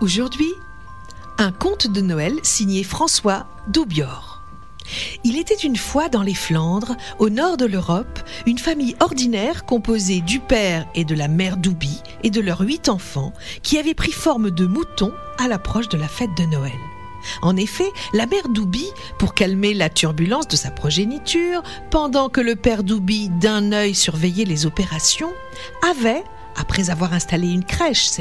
Aujourd'hui, un conte de Noël signé François Doubior. Il était une fois dans les Flandres, au nord de l'Europe, une famille ordinaire composée du père et de la mère Doubi et de leurs 8 enfants qui avaient pris forme de moutons à l'approche de la fête de Noël. En effet, la mère Doubi, pour calmer la turbulence de sa progéniture, pendant que le père Doubi d'un œil surveillait les opérations, avait, après avoir installé une crèche